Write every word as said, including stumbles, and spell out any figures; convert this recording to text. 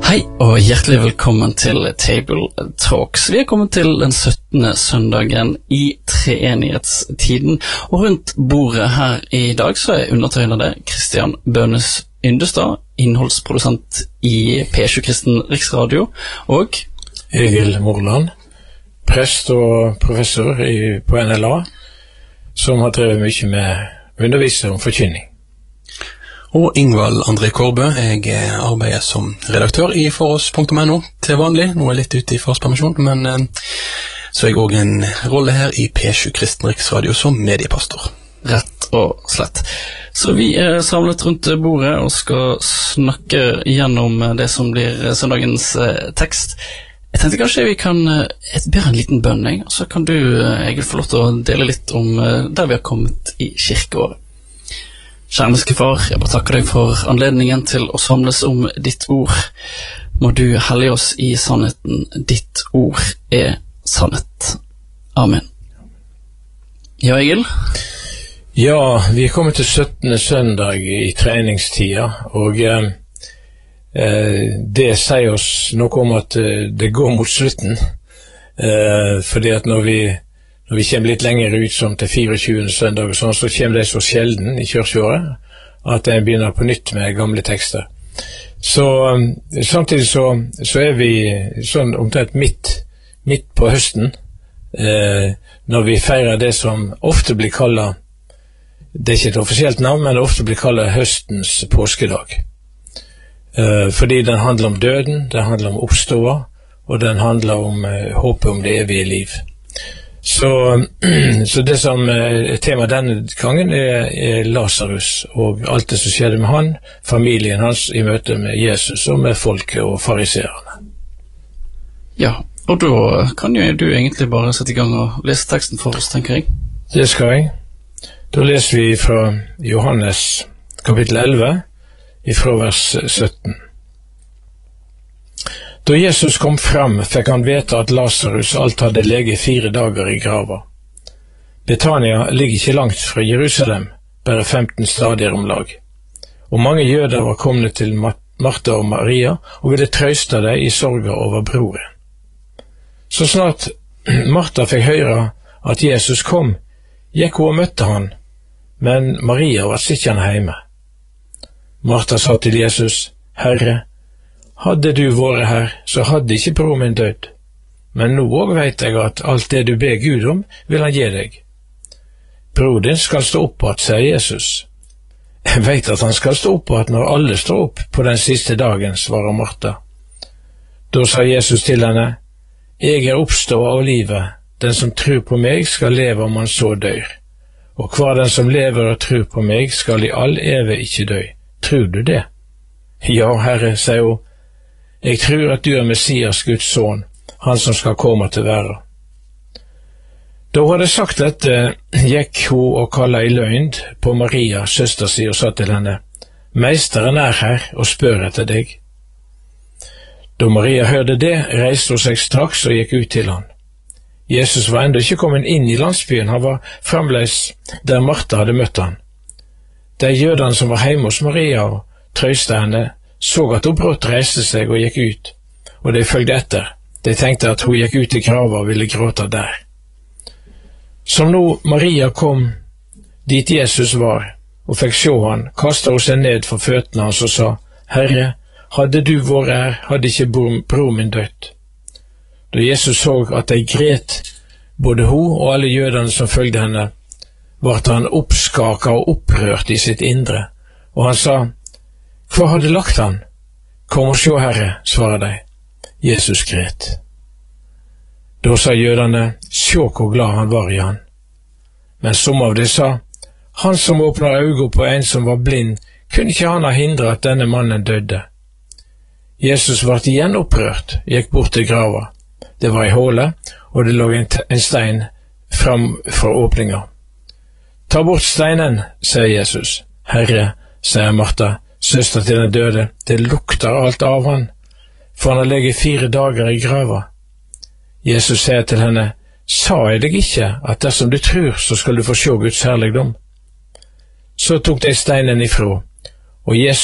Hei og hjertelig velkommen til Table Talks. Vi er kommet til den syttende søndagen i treenighetstiden, og rundt bordet her i dag så er undertegnede Kristian Bønes Yndestad, innholdsprodusent i P sju Kristen Riksradio, og Egil Morland, prest og professor i, på N L A, som har drevet mye med undervisning om forkynning. Og Ingvald André Korbø, jeg arbeider som redaktør i foross punktum no til vanlig. Nå er jeg litt ute i forspermisjon, men så er jeg også en rolle her i P sju Kristen Riksradio som mediepastor. Rett og slett. Så vi er samlet rundt bordet og skal snakke gjennom det som blir søndagens eh, tekst. Jeg tenkte kanskje vi kan eh, be en liten bønn, og så kan du, Egil, få lov til å dele litt om eh, der vi har kommet i kirkeåret. Kjærmeske far, jeg bare takker deg for anledningen til å samles om ditt ord. Må du hellige oss i sannheten. Ditt ord er sannhet. Amen. Ja, Egil? Ja, vi er kommet til syttende søndag i treningstida, og eh, det sier oss noe om at det går mot slutten, eh, fordi at når vi Når vi kommer litt lenger ut som til fireogtjuende søndag, og sånn, så kommer det så sjelden i kirkeåret at jeg begynner på nytt med gamle tekster. Så samtidig så, så er vi sånn omtrent midt, midt på høsten, eh, når vi feirer det som ofte blir kallet, det er ikke et offisielt navn, men det ofte blir kallet høstens påskedag. Eh, fordi den handler om døden, den handler om oppståa, og den handler om eh, håpet om det evige liv. Så, så det som er tema denne gangen er, er Lazarus og alt det som skjedde med han, familien hans i møte med Jesus og med folket og fariserene. Ja, og da kan jo du egentlig bare sette i gang og lese teksten for oss, tenker jeg. Det skal jeg. Da leser vi fra Johannes kapittel elleve, ifra vers sytten. Da Jesus kom fram, fikk han vite at Lazarus alt hadde leget fire dager i grava. Betania ligger ikke langt fra Jerusalem, bare femten stadier om lag. Og mange jøder var kommet til Martha og Maria og ville trøste dem i sorger over broren. Så snart Martha fikk høre at Jesus kom, gikk hun og møtte han, men Maria var sittende hjemme. Martha sa til Jesus, «Herre, hadde du vært her, så hadde ikke bror min dødd. Men nå også vet jeg at alt det du ber Gud om, vil han gi deg. Bror din skal stå opp at, sier Jesus. Jeg vet at han skal stå opp at når alle står opp på den siste dagen, svarer Martha. Da sa Jesus til henne, jeg er oppstået av livet. Den som tror på meg skal leve om han så dør. Og hver den som lever og tror på meg skal i all evig ikke dø. Tror du det? Ja, Herre, sier hun. Jeg tror at du er Messias, Guds son, han som skal komme til verden. Da hun hadde sagt dette, gikk hun og kallet i løgn på Maria, søster si, og sa til henne, Meisteren er her og spør etter deg. Da Maria hørte det, reiste hun seg straks og gikk ut til han. Jesus var enda ikke kommet inn i landsbyen, han var fremdeles der Martha hadde møtt han. De jødene som var hjemme hos Maria og trøste henne, så at hun brått reiste seg og gikk ut, og de følgde etter. De tenkte at hun gikk ut i grava og ville gråte der. Som nå Maria kom dit Jesus var, og fikk se han, kastet hun seg ned for føttene hans og sa, Herre, hadde du vært her, hadde ikke bror min dødd. Da Jesus så at de gret, både hun og alle jødene som følgde henne, ble han oppskaket og opprørt i sitt indre, og han sa, Hva hadde lagt han? Kom og se, Herre, svarer de. Jesus gret. Da sa jødene, se hvor glad han var i han. Men som av de sa, han som åpnet øynene på en som var blind, kunne ikke han ha hindret at denne mannen døde. Jesus ble igjen opprørt, gikk bort til grava. Det var i hålet, og det lå en, en stein fram fra åpninga. Ta bort steinen, sier Jesus. Herre, sier Martha, søster til den døde, det lukter alt av han, for han har leget fire dager i grava. Jesus sier til henne, sa jeg deg ikke at dersom du tror, så skal du få se Guds herligdom? Så tok de steinen ifra, og Jesus